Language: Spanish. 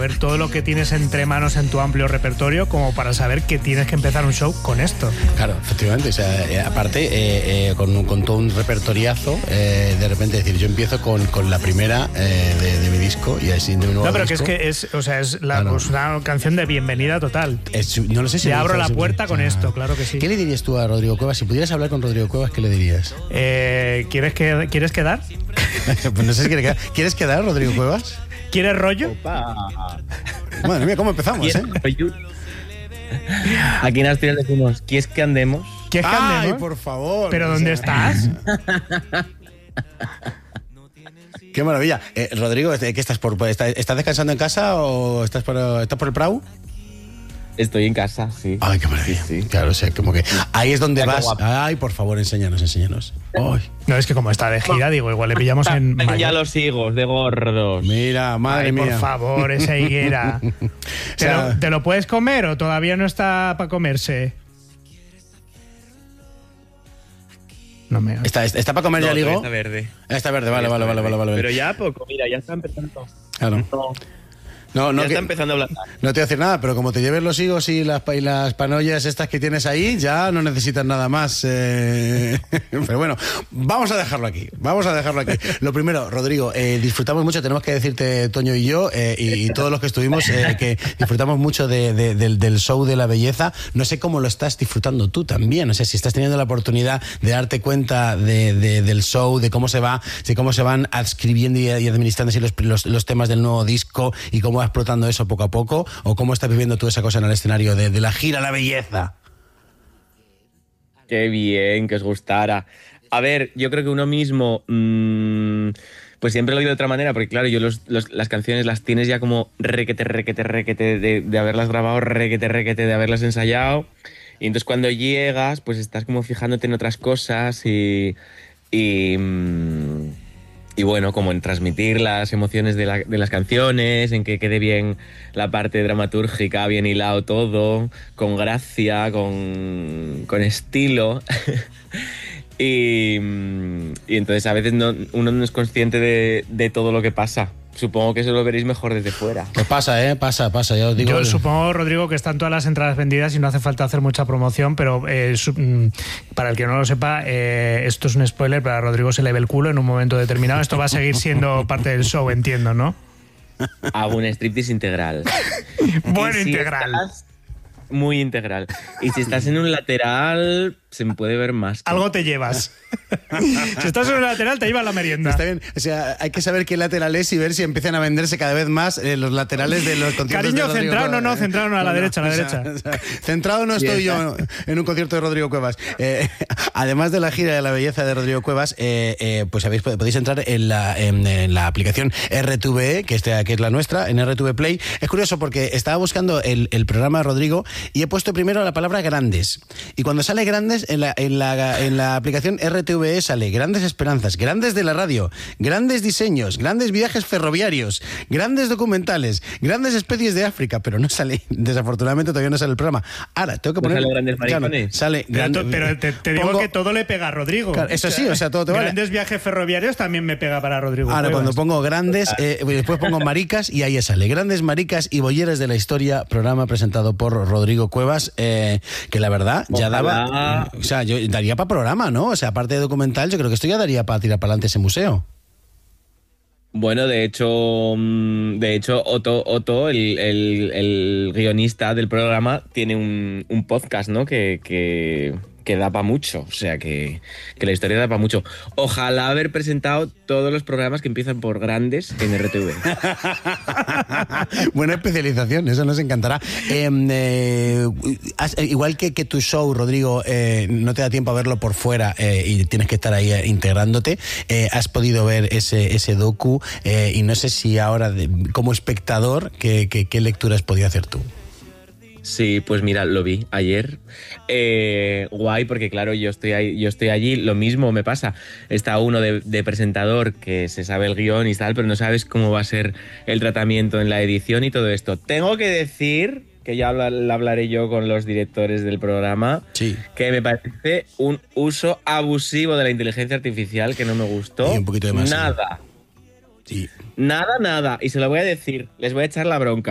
saber todo lo que tienes entre manos en tu amplio repertorio como para saber que tienes que empezar un show con esto. Claro, efectivamente. O sea, aparte, con todo un repertoriazo, de repente decir, yo empiezo con la primera de mi disco y así de mi nuevo pero disco. que es una canción de bienvenida total. No lo sé si te abro la puerta con esto, claro que sí. ¿Qué le dirías tú a Rodrigo Cuevas? Si pudieras hablar con Rodrigo Cuevas, ¿qué le dirías? ¿Quieres quedar? Pues no sé si quieres quedar. ¿Quieres quedar, Rodrigo Cuevas? ¿Quieres rollo? Opa. Madre mía, ¿cómo empezamos, Aquí en Asturias decimos, ¿quieres que andemos? ¿Quieres que andemos? Ay, por favor. ¿Pero dónde estás? Qué maravilla. Rodrigo, ¿qué estás estás descansando en casa o estás por el Prau? Estoy en casa, sí. Ay, qué maravilla. Sí. Claro, o sea, como que ahí es donde Ya, vas. guapo. Ay, por favor, enséñanos. Ay. No, es que como está de gira, digo, igual le pillamos en Ya mayo. los higos de gordos. Mira, madre mía. Por favor, esa higuera. ¿Te lo puedes comer o todavía no está para comerse? No me... ¿Está para comer ya, digo? Está verde. Está verde, vale. Pero ya poco, mira, ya está empezando. Claro. No, Ya está empezando a hablar. No te voy a decir nada, pero como te lleves los higos y las panollas estas que tienes ahí, ya no necesitas nada más. Pero bueno, vamos a dejarlo aquí. Lo primero, Rodrigo, disfrutamos mucho, tenemos que decirte, Toño y yo, y todos los que estuvimos, que disfrutamos mucho del show de la belleza. No sé cómo lo estás disfrutando tú también. O sea, si estás teniendo la oportunidad de darte cuenta del show, de cómo se van adscribiendo y administrando así los temas del nuevo disco y cómo va explotando eso poco a poco, o cómo estás viviendo tú esa cosa en el escenario de la gira La Belleza. Qué bien, que os gustara. A ver, yo creo que uno mismo, pues siempre lo digo de otra manera, porque claro, yo las canciones las tienes ya como requete de haberlas grabado, requete de haberlas ensayado, y entonces cuando llegas, pues estás como fijándote en otras cosas y bueno, como en transmitir las emociones de las canciones, en que quede bien la parte dramatúrgica, bien hilado todo, con gracia, con estilo. y entonces a veces uno no es consciente de todo lo que pasa. Supongo que eso lo veréis mejor desde fuera. Pues pasa, pasa. Ya os digo. Yo supongo, Rodrigo, que están todas las entradas vendidas y no hace falta hacer mucha promoción, pero para el que no lo sepa, esto es un spoiler, pero a Rodrigo se le ve el culo en un momento determinado. Esto va a seguir siendo parte del show, entiendo, ¿no? Hago un striptease integral. Bueno, si integral. Muy integral. Y si estás en un lateral, se me puede ver más. Algo te llevas. Si estás en un lateral, te llevas la merienda. Está bien. O sea, hay que saber qué lateral es y ver si empiezan a venderse cada vez más los laterales de los conciertos. Cariño, de Rodrigo centrado, Cuevas. centrado, no, a la derecha, a la derecha. O sea, centrado no estoy yo en un concierto de Rodrigo Cuevas. Además de la gira de la belleza de Rodrigo Cuevas, pues podéis entrar en la aplicación RTVE, que es la nuestra, en RTV Play. Es curioso porque estaba buscando el programa de Rodrigo y he puesto primero la palabra grandes. Y cuando sale grandes, en la aplicación RTVE sale grandes esperanzas, grandes de la radio, grandes diseños, grandes viajes ferroviarios, grandes documentales, grandes especies de África, pero no sale, desafortunadamente todavía no sale el programa. Ahora, tengo que poner... ¿No sale grandes maricones? Sale pero te digo que todo le pega a Rodrigo. Claro, eso sí, o sea, todo te vale. Grandes viajes ferroviarios también me pega para Rodrigo. Ahora, Cuevas. cuando pongo grandes, después pongo maricas y ahí sale. Grandes maricas y bolleres de la historia, programa presentado por Rodrigo Cuevas, que la verdad ya daba... O sea, yo daría para programa, ¿no? O sea, aparte de documental, yo creo que esto ya daría para tirar para adelante ese museo. Bueno, de hecho, Otto, el guionista del programa, tiene un podcast, ¿no? Que da para mucho, o sea, que la historia da para mucho. Ojalá haber presentado todos los programas que empiezan por grandes en RTV. Buena especialización, eso nos encantará. Igual que tu show, Rodrigo, no te da tiempo a verlo por fuera y tienes que estar ahí integrándote, has podido ver ese docu y no sé si ahora, como espectador, ¿qué lectura has podido hacer tú? Sí, pues mira, lo vi ayer. Guay, porque claro, yo estoy allí, lo mismo me pasa. Está uno de presentador que se sabe el guión y tal, pero no sabes cómo va a ser el tratamiento en la edición y todo esto. Tengo que decir, que ya hablaré yo con los directores del programa, sí, que me parece un uso abusivo de la inteligencia artificial que no me gustó. Y un poquito de más. Nada. Sí. Nada. Y se lo voy a decir, les voy a echar la bronca.